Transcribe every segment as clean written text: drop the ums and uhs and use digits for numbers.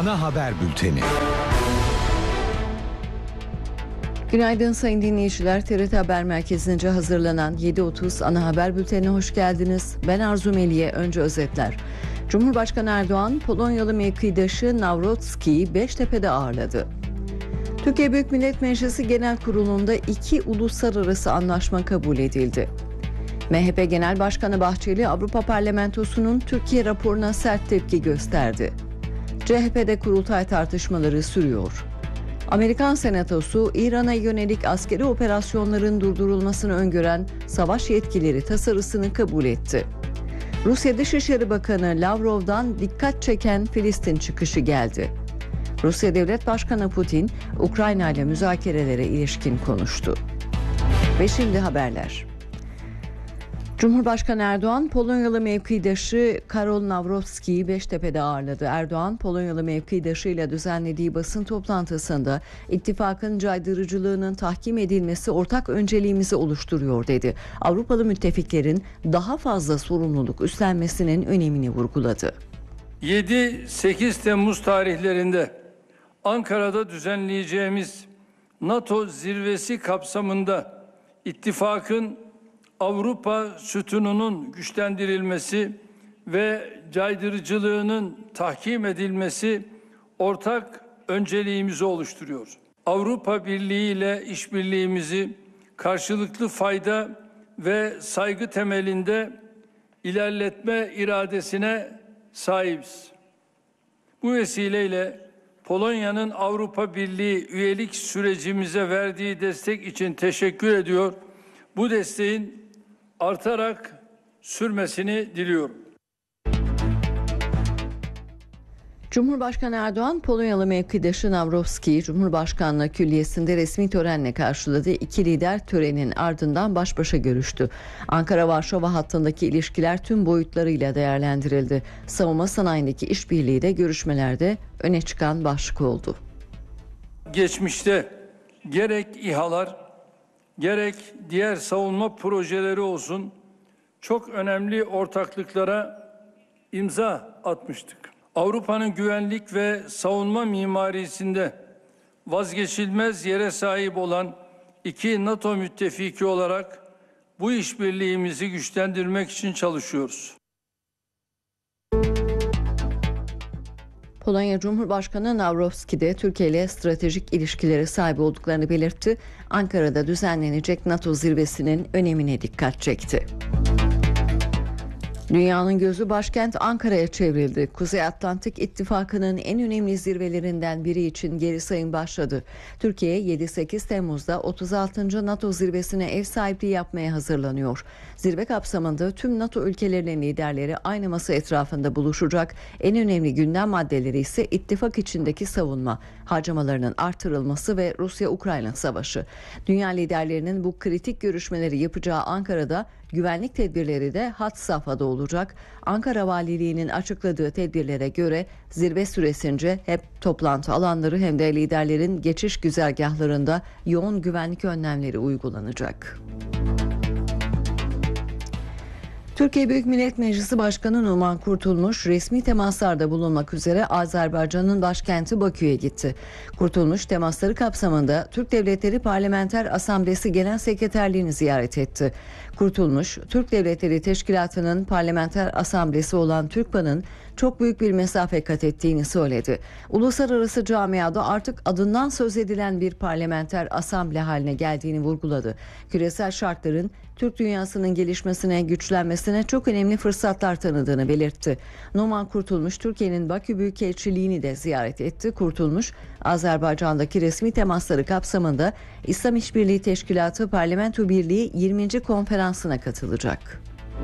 Ana haber bülteni. Günaydın sayın dinleyiciler. TRT Haber Merkezi'nce hazırlanan 7.30 ana haber bültenine hoş geldiniz. Ben Arzu Meliye. Önce özetler. Cumhurbaşkanı Erdoğan, Polonyalı mevkidaşı Nawrocki'yi Beştepe'de ağırladı. Türkiye Büyük Millet Meclisi Genel Kurulu'nda 2 uluslararası anlaşma kabul edildi. MHP Genel Başkanı Bahçeli, Avrupa Parlamentosu'nun Türkiye raporuna sert tepki gösterdi. CHP'de kurultay tartışmaları sürüyor. Amerikan Senatosu, İran'a yönelik askeri operasyonların durdurulmasını öngören savaş yetkileri tasarısını kabul etti. Rusya Dışişleri Bakanı Lavrov'dan dikkat çeken Filistin çıkışı geldi. Rusya Devlet Başkanı Putin, Ukrayna ile müzakerelere ilişkin konuştu. Ve şimdi haberler. Cumhurbaşkanı Erdoğan, Polonyalı mevkidaşı Karol Nawrocki'yi Beştepe'de ağırladı. Erdoğan, Polonyalı mevkidaşıyla düzenlediği basın toplantısında ittifakın caydırıcılığının tahkim edilmesi ortak önceliğimizi oluşturuyor dedi. Avrupalı müttefiklerin daha fazla sorumluluk üstlenmesinin önemini vurguladı. 7-8 Temmuz tarihlerinde Ankara'da düzenleyeceğimiz NATO zirvesi kapsamında ittifakın Avrupa sütununun güçlendirilmesi ve caydırıcılığının tahkim edilmesi ortak önceliğimizi oluşturuyor. Avrupa Birliği ile işbirliğimizi karşılıklı fayda ve saygı temelinde ilerletme iradesine sahibiz. Bu vesileyle Polonya'nın Avrupa Birliği üyelik sürecimize verdiği destek için teşekkür ediyor. Bu desteğin artarak sürmesini diliyorum. Cumhurbaşkanı Erdoğan, Polonyalı mevkidaşı Nawrocki'yi Cumhurbaşkanlığı Külliyesi'nde resmi törenle karşıladı. İki lider törenin ardından baş başa görüştü. Ankara-Varşova hattındaki ilişkiler tüm boyutlarıyla değerlendirildi. Savunma sanayindeki işbirliği de görüşmelerde öne çıkan başlık oldu. Geçmişte gerek İHA'lar gerek diğer savunma projeleri olsun çok önemli ortaklıklara imza atmıştık. Avrupa'nın güvenlik ve savunma mimarisinde vazgeçilmez yere sahip olan iki NATO müttefiki olarak bu işbirliğimizi güçlendirmek için çalışıyoruz. Polonya Cumhurbaşkanı Nawrocki de Türkiye ile stratejik ilişkileri sahibi olduklarını belirtti. Ankara'da düzenlenecek NATO zirvesinin önemine dikkat çekti. Dünyanın gözü başkent Ankara'ya çevrildi. Kuzey Atlantik İttifakı'nın en önemli zirvelerinden biri için geri sayım başladı. Türkiye 7-8 Temmuz'da 36. NATO zirvesine ev sahipliği yapmaya hazırlanıyor. Zirve kapsamında tüm NATO ülkelerinin liderleri aynı masa etrafında buluşacak. En önemli gündem maddeleri ise ittifak içindeki savunma, harcamalarının artırılması ve Rusya-Ukrayna savaşı. Dünya liderlerinin bu kritik görüşmeleri yapacağı Ankara'da güvenlik tedbirleri de had safhada olacak. Ankara Valiliği'nin açıkladığı tedbirlere göre zirve süresince hep toplantı alanları hem de liderlerin geçiş güzergahlarında yoğun güvenlik önlemleri uygulanacak. Türkiye Büyük Millet Meclisi Başkanı Numan Kurtulmuş resmi temaslarda bulunmak üzere Azerbaycan'ın başkenti Bakü'ye gitti. Kurtulmuş temasları kapsamında Türk Devletleri Parlamenter Asamblesi Genel Sekreterliğini ziyaret etti. Kurtulmuş, Türk Devletleri Teşkilatı'nın parlamenter asamblesi olan TÜRKPA'nın çok büyük bir mesafe kat ettiğini söyledi. Uluslararası camiada artık adından söz edilen bir parlamenter asamble haline geldiğini vurguladı. Küresel şartların Türk dünyasının gelişmesine, güçlenmesine çok önemli fırsatlar tanıdığını belirtti. Numan Kurtulmuş, Türkiye'nin Bakü Büyükelçiliğini de ziyaret etti. Kurtulmuş, Azerbaycan'daki resmi temasları kapsamında İslam İşbirliği Teşkilatı Parlamento Birliği 20. konferansına katılacak.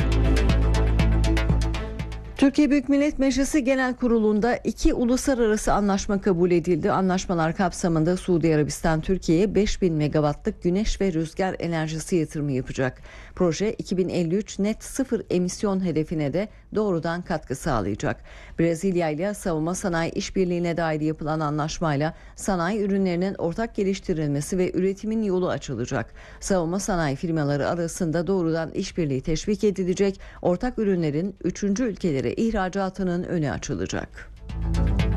Türkiye Büyük Millet Meclisi Genel Kurulu'nda 2 uluslararası anlaşma kabul edildi. Anlaşmalar kapsamında Suudi Arabistan Türkiye'ye 5000 megawattlık güneş ve rüzgar enerjisi yatırımı yapacak. Proje 2053 net sıfır emisyon hedefine de doğrudan katkı sağlayacak. Brezilya ile savunma sanayi işbirliğine dair yapılan anlaşmayla sanayi ürünlerinin ortak geliştirilmesi ve üretimin yolu açılacak. Savunma sanayi firmaları arasında doğrudan işbirliği teşvik edilecek. Ortak ürünlerin 3. ülkelere ihracatının önü açılacak.